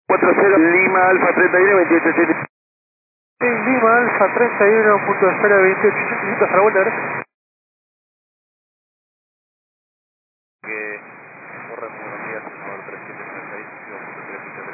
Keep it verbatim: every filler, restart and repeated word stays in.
cuatro cero Lima Alfa treinta y uno veintiocho ochenta. Lima Alfa treinta y uno, punto de espera veintiocho ochenta para volver. Que corre muy bien.